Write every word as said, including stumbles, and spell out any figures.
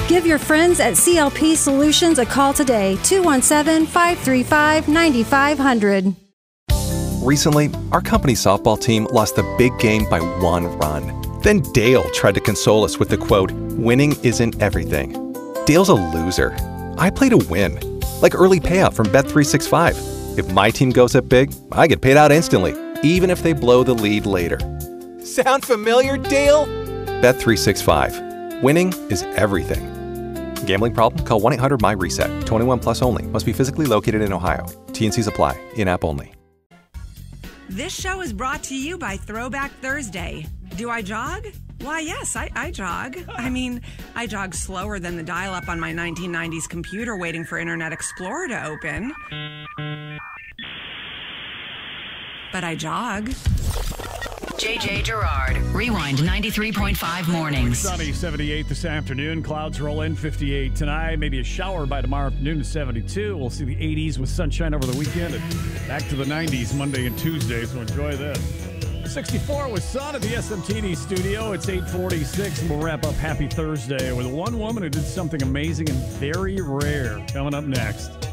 Give your friends at C L P Solutions a call today, two one seven, five three five, nine five zero zero. Recently, our company's softball team lost the big game by one run. Then Dale tried to console us with the quote, "Winning isn't everything." Dale's a loser. I play to win. Like early payout from Bet three sixty-five. If my team goes up big, I get paid out instantly, even if they blow the lead later. Sound familiar, Dale? Bet three sixty-five. Winning is everything. Gambling problem? Call one eight hundred M Y reset. twenty-one plus only. Must be physically located in Ohio. T N Cs apply. In-app only. This show is brought to you by Throwback Thursday. Do I jog? Why, yes, I, I jog. I mean, I jog slower than the dial-up on my nineteen nineties computer waiting for Internet Explorer to open. But I jog. J J Gerard, Rewind ninety-three point five mornings. Sunny, seventy-eight this afternoon. Clouds roll in, fifty-eight tonight. Maybe a shower by tomorrow afternoon, seventy-two. We'll see the eighties with sunshine over the weekend. And back to the nineties Monday and Tuesday, so enjoy this. sixty-four with sun at the S M T D studio. It's eight forty-six, and we'll wrap up Happy Thursday with one woman who did something amazing and very rare coming up next.